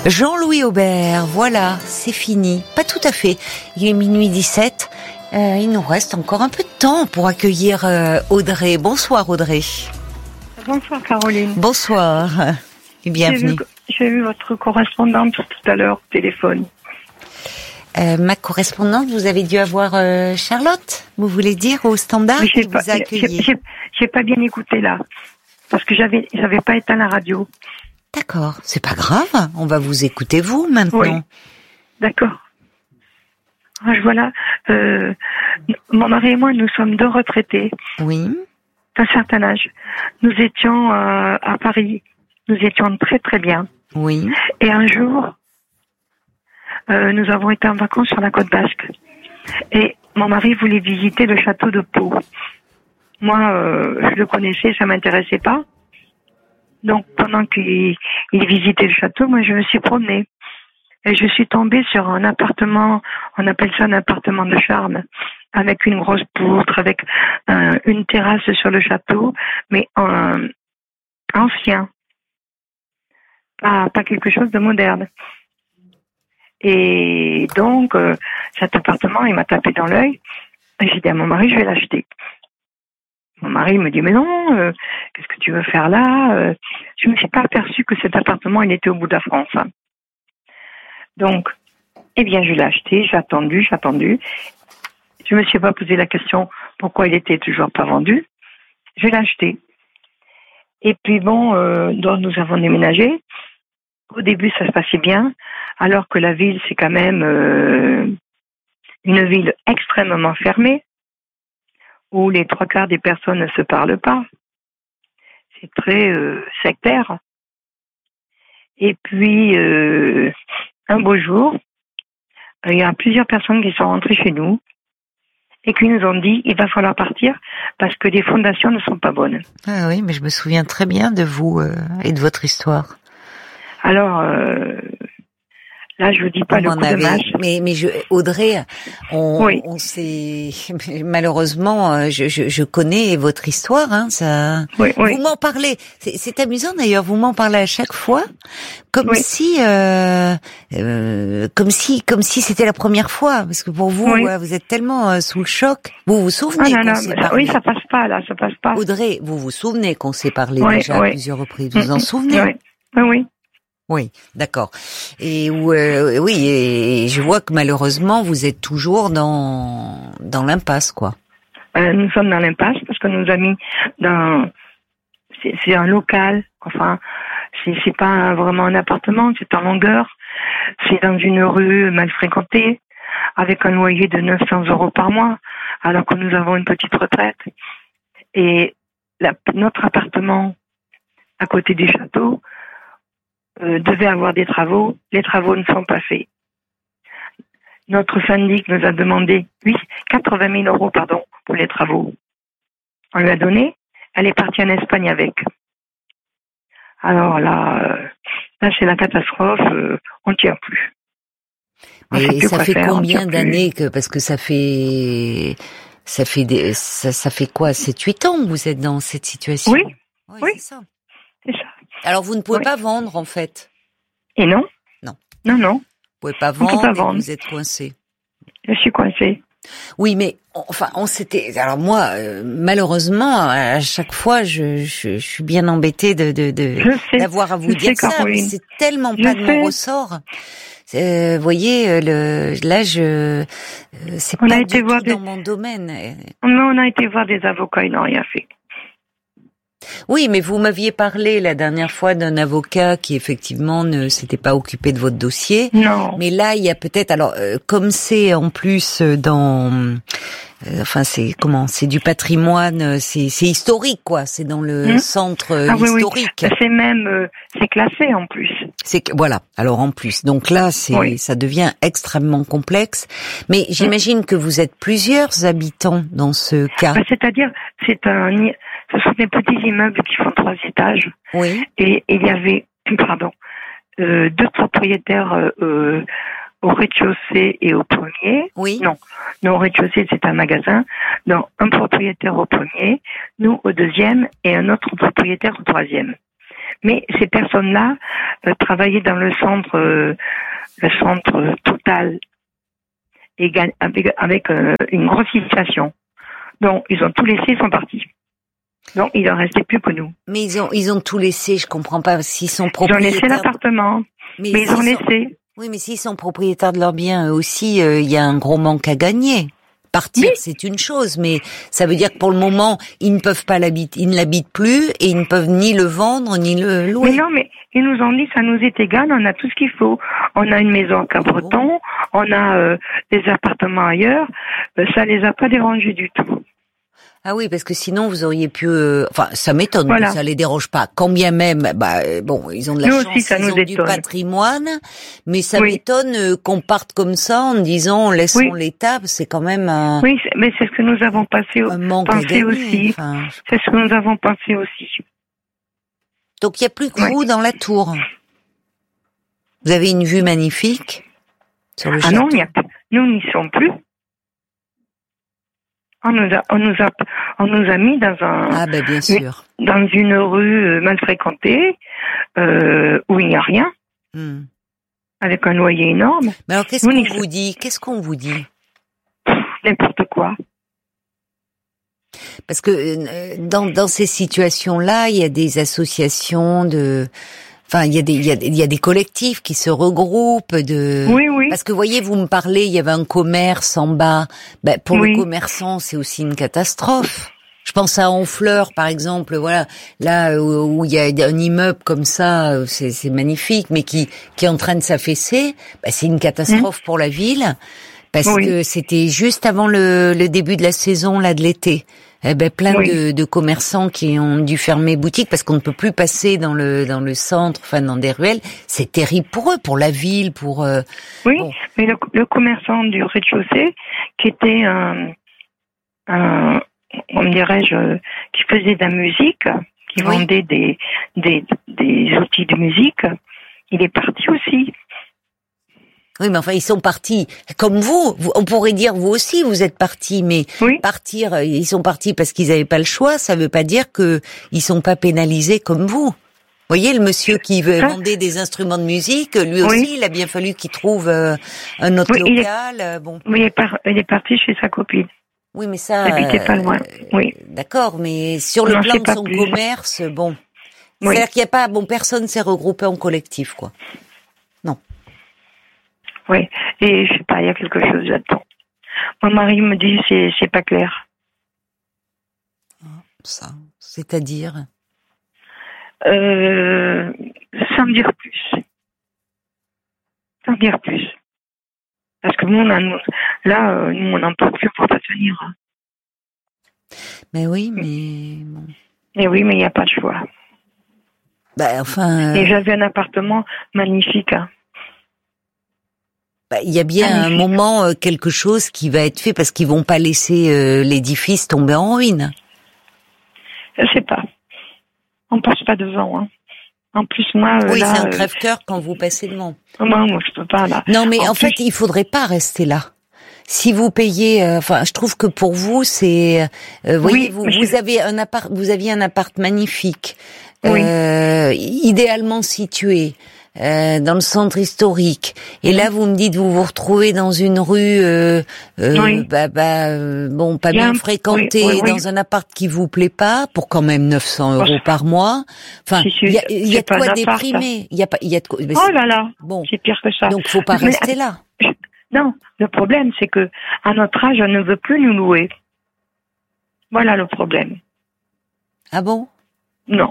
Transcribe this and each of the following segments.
Jean-Louis Aubert, voilà, c'est fini. Pas tout à fait. Il est minuit 17. Il nous reste encore un peu de temps pour accueillir Audrey. Bonsoir Audrey. Bonsoir Caroline. Bonsoir et bienvenue. J'ai vu votre correspondante tout à l'heure au téléphone. Ma correspondante, vous avez dû avoir Charlotte, vous voulez dire, au standard qui vous a accueilli. J'ai pas bien écouté là, parce que j'avais pas éteint la radio. D'accord, c'est pas grave, on va vous écouter vous maintenant. Oui, d'accord. Voilà, mon mari et moi, nous sommes deux retraités. Oui. D'un certain âge. Nous étions à Paris, nous étions très très bien. Oui. Et un jour, nous avons été en vacances sur la côte basque. Et mon mari voulait visiter le château de Pau. Moi, je le connaissais, ça m'intéressait pas. Donc, pendant qu'il visitait le château, moi, je me suis promenée. Et je suis tombée sur un appartement, on appelle ça un appartement de charme, avec une grosse poutre, avec une terrasse sur le château, mais ancien. Pas quelque chose de moderne. Et donc, cet appartement, il m'a tapé dans l'œil. Et j'ai dit à mon mari, je vais l'acheter. Mon mari me dit, mais non, qu'est-ce que tu veux faire là? Je me suis pas aperçue que cet appartement, il était au bout de la France. Hein. Donc, eh bien, je l'ai acheté, j'ai attendu. Je me suis pas posé la question pourquoi il était toujours pas vendu. Je l'ai acheté. Et puis bon, donc nous avons déménagé. Au début, ça se passait bien, alors que la ville, c'est quand même une ville extrêmement fermée, où les 3/4 des personnes ne se parlent pas. C'est très sectaire. Et puis, un beau jour, il y a plusieurs personnes qui sont rentrées chez nous et qui nous ont dit il va falloir partir parce que les fondations ne sont pas bonnes. Ah oui, mais je me souviens très bien de vous et de votre histoire. Alors, là, je vous dis pas le coup de masse. Mais Audrey, on s'est malheureusement, je connais votre histoire, hein, ça. Oui. Vous m'en parlez. C'est amusant d'ailleurs. Vous m'en parlez à chaque fois, comme si c'était la première fois, parce que pour vous, vous êtes tellement sous le choc. Vous vous souvenez qu'on s'est parlé. Oui, ça passe pas là, ça passe pas. Audrey, vous vous souvenez qu'on s'est parlé déjà à plusieurs reprises. Vous vous en souvenez? Oui. Oui, d'accord. Et et je vois que malheureusement vous êtes toujours dans l'impasse, quoi. Nous sommes dans l'impasse parce que nous avons mis dans c'est un local. Enfin, c'est pas vraiment un appartement, c'est en longueur. C'est dans une rue mal fréquentée, avec un loyer de 900 € par mois, alors que nous avons une petite retraite. Et notre appartement à côté du château devait avoir des travaux. Les travaux ne sont pas faits. Notre syndic nous a demandé 80 000 € pour les travaux. On lui a donné. Elle est partie en Espagne avec. Alors là c'est la catastrophe. On ne tient plus. Mais ça fait combien d'années parce que ça fait quoi, 7-8 ans que vous êtes dans cette situation? Oui. C'est ça. Alors vous ne pouvez pas vendre en fait. Et non. Non. Vous pouvez pas vendre. Vous êtes coincé. Je suis coincée. Oui, mais on s'était. Alors moi, malheureusement, à chaque fois, je suis bien embêtée d'avoir à vous dire ça. Mais c'est tellement pas de mon ressort. Vous voyez, c'est pas du tout dans mon domaine. On a été voir des avocats, ils n'ont rien fait. Oui, mais vous m'aviez parlé la dernière fois d'un avocat qui effectivement ne s'était pas occupé de votre dossier. Non. Mais là, il y a peut-être, alors, comme c'est en plus c'est du patrimoine, c'est historique, quoi. C'est dans le centre historique. Oui. C'est classé en plus. Voilà. Alors en plus, donc là, ça devient extrêmement complexe. Mais j'imagine que vous êtes plusieurs habitants dans ce cas. C'est-à-dire, ce sont des petits immeubles qui font 3 étages. Oui. Et il y avait, 2 propriétaires au rez-de-chaussée et au premier. Oui. Non, au rez-de-chaussée, c'est un magasin. Donc, un propriétaire au premier, nous au deuxième et un autre propriétaire au troisième. Mais ces personnes-là, travailler dans le centre Total, avec une grosse inflation. Donc, ils ont tout laissé, ils sont partis. Donc, il en restait plus que nous. Mais ils ont tout laissé, je comprends pas, s'ils sont propriétaires. Ils ont laissé l'appartement. Mais ils ont laissé. Oui, mais s'ils sont propriétaires de leurs biens, eux aussi, il y a un gros manque à gagner. Partir, c'est une chose, mais ça veut dire que pour le moment, ils ne peuvent pas l'habiter, ils ne l'habitent plus, et ils ne peuvent ni le vendre, ni le louer. Mais non, mais ils nous ont dit, ça nous est égal, on a tout ce qu'il faut. On a une maison à Cabreton, on a des appartements ailleurs, ça les a pas dérangés du tout. Ah oui, parce que sinon vous auriez pu... Enfin, ça m'étonne, voilà. Ça les dérange pas. Quand bien même, bon, ils ont de la chance, aussi, ça ils ont du patrimoine, mais ça m'étonne qu'on parte comme ça en disant laissons l'État, c'est quand même un... Oui, mais c'est ce que nous avons pensé aussi. Enfin, c'est ce que nous avons pensé aussi. Donc il n'y a plus que vous dans la tour. Vous avez une vue magnifique sur le château. Non, nous n'y sommes plus. On nous a mis dans bien sûr. Dans une rue mal fréquentée, où il n'y a rien. Avec un loyer énorme. Mais alors qu'est-ce qu'on vous dit? Qu'est-ce qu'on vous dit? N'importe quoi. Parce que dans ces situations-là, il y a des associations enfin, il y a des collectifs qui se regroupent Oui. Parce que voyez, vous me parlez, il y avait un commerce en bas. Pour le commerçant, c'est aussi une catastrophe. Je pense à Honfleur, par exemple, voilà, là où il y a un immeuble comme ça, c'est magnifique, mais qui est en train de s'affaisser. C'est une catastrophe pour la ville, parce que c'était juste avant le début de la saison là de l'été. Plein de commerçants qui ont dû fermer boutique parce qu'on ne peut plus passer dans le centre, enfin dans des ruelles. C'est terrible pour eux, pour la ville, pour. Mais le commerçant du rez-de-chaussée, qui était on dirait-je, qui faisait de la musique, qui vendait des outils de musique, il est parti aussi. Oui, mais enfin, ils sont partis. Comme vous, on pourrait dire, vous aussi, vous êtes partis, mais partir, ils sont partis parce qu'ils n'avaient pas le choix, ça veut pas dire que ils sont pas pénalisés comme vous. Vous voyez, le monsieur qui vendait des instruments de musique, lui aussi, il a bien fallu qu'il trouve un autre local, bon. Oui, il est parti chez sa copine. Oui, mais ça... Il habitait pas loin, D'accord, mais sur le plan de son commerce, bon. C'est-à-dire qu'il n'y a pas, personne s'est regroupé en collectif, quoi. Non. Oui, et je sais pas, il y a quelque chose là-dedans. Mon mari me dit c'est pas clair. Ça, c'est-à-dire sans me dire plus. Sans dire plus. Parce que nous, on n'en peut plus pour pas tenir. Mais oui, mais bon. Mais oui, mais il n'y a pas de choix. Et j'avais un appartement magnifique. Il y a bien un moment quelque chose qui va être fait parce qu'ils vont pas laisser l'édifice tomber en ruine. Je sais pas. On passe pas devant. Hein. En plus, moi, c'est un crève-cœur quand vous passez devant. Moi, je peux pas là. Non, mais en fait, il faudrait pas rester là. Si vous payez, je trouve que pour vous, c'est, voyez, vous aviez un appart magnifique, idéalement situé. Dans le centre historique. Et là, vous me dites, vous vous retrouvez dans une rue, pas bien fréquentée, dans un appart qui vous plaît pas, pour quand même 900 € par mois. Enfin, il y a de quoi déprimer. Il y a de quoi. Oh là là. Bon. C'est pire que ça. Donc, faut pas rester là. Non. Le problème, c'est que, à notre âge, on ne veut plus nous louer. Voilà le problème. Ah bon? Non.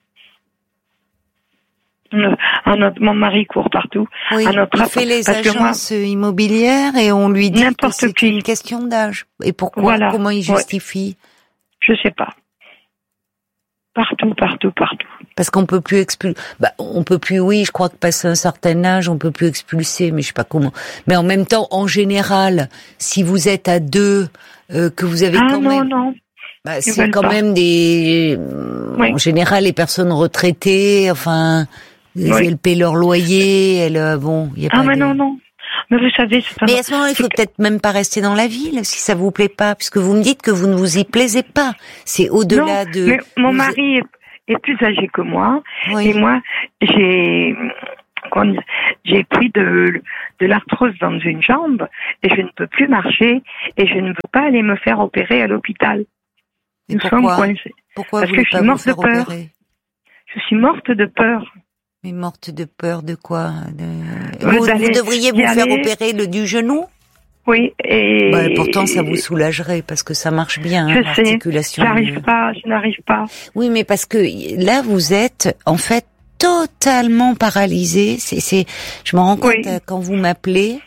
Mon mari court partout. Oui, il fait les agences immobilières et on lui dit que c'est une question d'âge. Et pourquoi? Comment il justifie? Je sais pas. Partout. Parce qu'on peut plus expulser. On peut plus, oui, je crois que passé un certain âge, on peut plus expulser, mais je sais pas comment. Mais en même temps, en général, si vous êtes à deux, que vous avez quand même... Non. C'est quand même des... En général, les personnes retraitées, enfin... Elles paient leur loyer, il y a pas mais non. Mais vous savez, c'est pas... Mais à ce moment-là, il faut peut-être même pas rester dans la ville, si ça vous plaît pas, puisque vous me dites que vous ne vous y plaisez pas. C'est au-delà de... Mais mon mari est plus âgé que moi, et moi, j'ai pris de l'arthrose dans une jambe et je ne peux plus marcher et je ne veux pas aller me faire opérer à l'hôpital. Nous sommes coincés. Pourquoi parce que je suis morte de peur. Je suis morte de peur. Mais morte de peur de quoi? Vous devriez vous faire opérer du genou? Oui. Et pourtant, ça vous soulagerait parce que ça marche bien. L'articulation. Je n'arrive pas. Oui, mais parce que là, vous êtes en fait totalement paralysé. Je me rends compte quand vous m'appelez.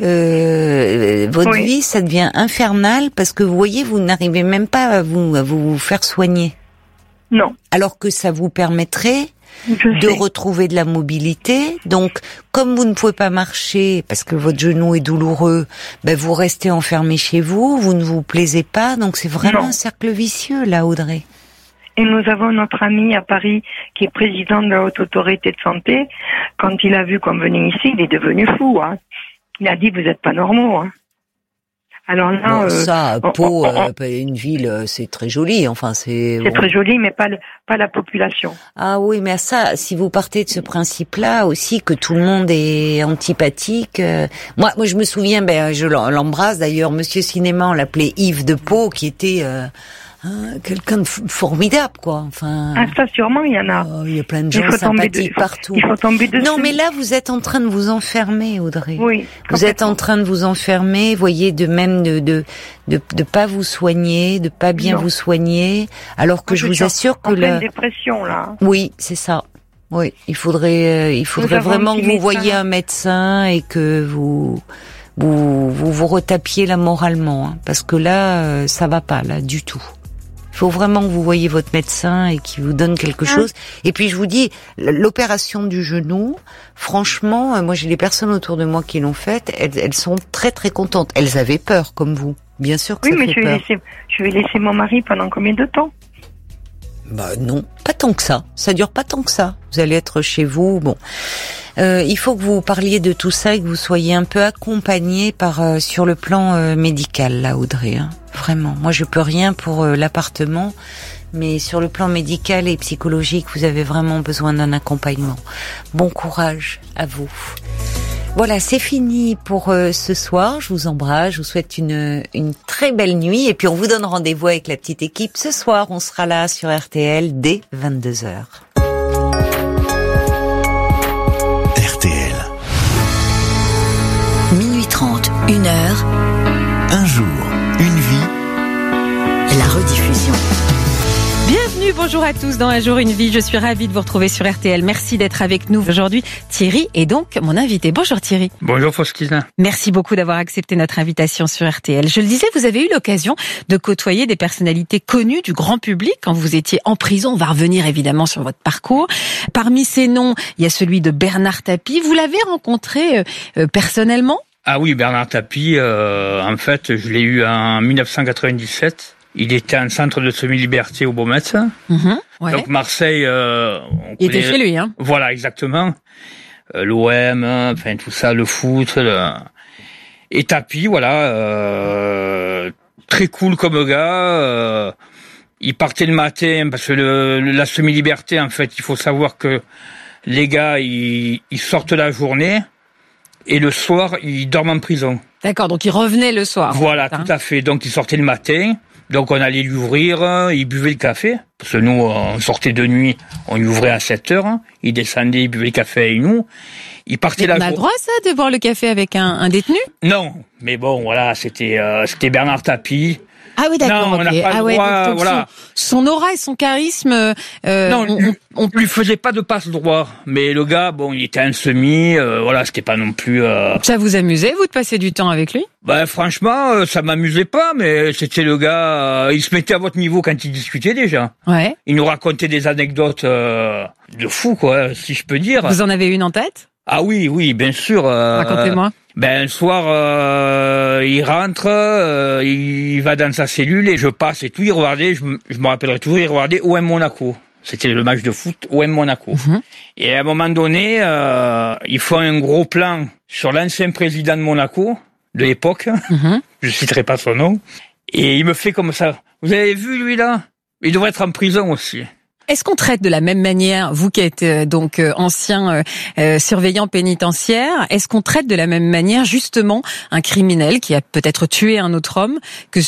Votre vie, ça devient infernal parce que vous voyez, vous n'arrivez même pas à vous faire soigner. Non. Alors que ça vous permettrait de retrouver de la mobilité. Donc, comme vous ne pouvez pas marcher parce que votre genou est douloureux, vous restez enfermé chez vous, vous ne vous plaisez pas. Donc, c'est vraiment un cercle vicieux, là, Audrey. Et nous avons notre ami à Paris qui est président de la Haute Autorité de Santé. Quand il a vu qu'on venait ici, il est devenu fou. Il a dit, vous n'êtes pas normaux. Alors là, Pau, une ville, c'est très joli. Enfin, c'est très joli, mais pas la population. Ah oui, mais ça, si vous partez de ce principe-là aussi, que tout le monde est antipathique. Moi, je me souviens, je l'embrasse d'ailleurs. Monsieur Cinéma, on l'appelait Yves de Pau, qui était quelqu'un de formidable, quoi. Enfin. Ça sûrement, il y en a. Il y a plein de gens sympathiques partout. Il faut tomber dessus. Non, mais là, vous êtes en train de vous enfermer, Audrey. Oui. Vous êtes en train de vous enfermer, voyez, de pas vous soigner, de pas bien vous soigner, alors que je vous assure que la dépression là. Oui, c'est ça. Oui, il faudrait vraiment que vous voyiez un médecin et que vous retapiez là moralement, parce que là, ça va pas là du tout. Il faut vraiment que vous voyiez votre médecin et qu'il vous donne quelque chose. Et puis je vous dis, l'opération du genou, franchement, moi j'ai des personnes autour de moi qui l'ont faite, elles sont très très contentes. Elles avaient peur comme vous, bien sûr que ça fait peur. Je vais laisser mon mari pendant combien de temps? Non, pas tant que ça. Ça dure pas tant que ça. Vous allez être chez vous, bon. Il faut que vous parliez de tout ça et que vous soyez un peu accompagné sur le plan médical, là, Audrey. Vraiment. Moi, je peux rien pour l'appartement, mais sur le plan médical et psychologique, vous avez vraiment besoin d'un accompagnement. Bon courage à vous. Voilà, c'est fini pour ce soir. Je vous embrasse, je vous souhaite une très belle nuit et puis on vous donne rendez-vous avec la petite équipe. Ce soir, on sera là sur RTL dès 22h. RTL. Minuit 30, 1h. Un jour, une vie. La rediffusion. Bienvenue, bonjour à tous dans Un jour une vie. Je suis ravie de vous retrouver sur RTL. Merci d'être avec nous aujourd'hui. Thierry est donc mon invité. Bonjour Thierry. Bonjour Faustina. Merci beaucoup d'avoir accepté notre invitation sur RTL. Je le disais, vous avez eu l'occasion de côtoyer des personnalités connues du grand public quand vous étiez en prison. On va revenir évidemment sur votre parcours. Parmi ces noms, il y a celui de Bernard Tapie. Vous l'avez rencontré personnellement ? Ah oui, Bernard Tapie, en fait, je l'ai eu en 1997. Il était en centre de semi-liberté au Beaumetz. Ouais. Donc Marseille... il était chez lui, hein. Voilà, exactement. L'OM, enfin tout ça, le foot. Et Tapie, voilà, très cool comme gars. Il partait le matin, parce que la semi-liberté, en fait, il faut savoir que les gars, ils sortent la journée. Et le soir, ils dorment en prison. D'accord, donc il revenait le soir. Voilà, tout à fait. Donc il sortait le matin. Donc on allait lui ouvrir, il buvait le café. Parce que nous, on sortait de nuit, on lui ouvrait à 7h. Il descendait, il buvait le café avec nous. Il partait on a le droit, ça, de boire le café avec un détenu ? Non, mais bon, voilà, c'était Bernard Tapie. Ah oui, d'accord. Non, on n'a pas le droit, donc voilà. Son aura et son charisme. Non, on lui faisait pas de passe droit, mais le gars, bon, il était un semi, voilà, c'était pas non plus. Ça vous amusait, vous, de passer du temps avec lui ? Franchement, ça m'amusait pas, mais c'était le gars, il se mettait à votre niveau quand il discutait déjà. Ouais. Il nous racontait des anecdotes de fou, quoi, si je peux dire. Vous en avez une en tête ? Ah oui, bien sûr. Racontez-moi. Un soir, il rentre, il va dans sa cellule et je passe et tout, il regardait, je me rappellerai toujours, il regardait OM Monaco. C'était le match de foot OM Monaco. Et à un moment donné, ils font un gros plan sur l'ancien président de Monaco, de l'époque, je citerai pas son nom, et il me fait comme ça. Vous avez vu lui là ? Il devrait être en prison aussi. est-ce qu'on traite de la même manière, vous qui êtes donc ancien surveillant pénitentiaire, est-ce qu'on traite de la même manière justement un criminel qui a peut-être tué un autre homme que